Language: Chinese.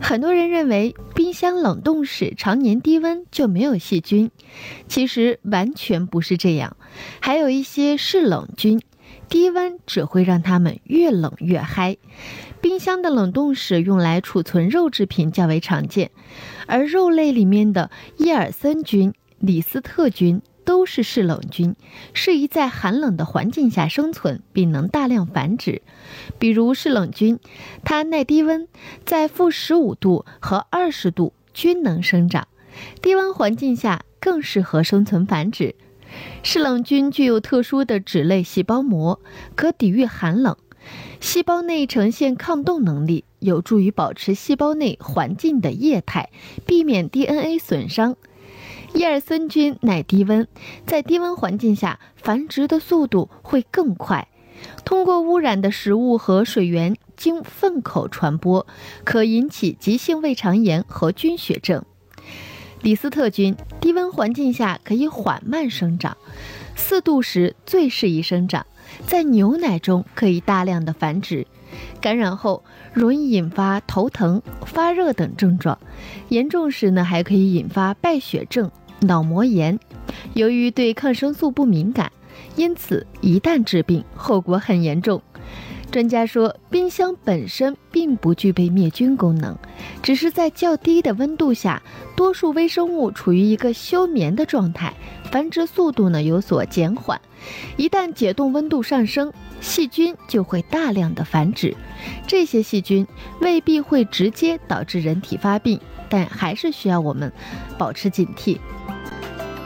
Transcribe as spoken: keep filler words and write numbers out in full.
很多人认为冰箱冷冻室常年低温就没有细菌，其实完全不是这样，还有一些是冷菌，低温只会让它们越冷越嗨。冰箱的冷冻室用来储存肉制品较为常见，而肉类里面的叶尔森菌、李斯特菌都是嗜冷菌，适宜在寒冷的环境下生存，并能大量繁殖。比如嗜冷菌，它耐低温，在负十五度和二十度均能生长，低温环境下更适合生存繁殖。嗜冷菌具有特殊的脂类细胞膜，可抵御寒冷，细胞内呈现抗冻能力，有助于保持细胞内环境的液态，避免 D N A 损伤。叶尔森菌耐低温，在低温环境下繁殖的速度会更快，通过污染的食物和水源经粪口传播，可引起急性胃肠炎和菌血症。李斯特菌低温环境下可以缓慢生长，四度时最适宜生长，在牛奶中可以大量的繁殖，感染后容易引发头疼、发热等症状，严重时呢还可以引发败血症、脑膜炎。由于对抗生素不敏感，因此一旦致病，后果很严重。专家说，冰箱本身并不具备灭菌功能，只是在较低的温度下，多数微生物处于一个休眠的状态，繁殖速度呢有所减缓。一旦解冻温度上升，细菌就会大量的繁殖，这些细菌未必会直接导致人体发病，但还是需要我们保持警惕。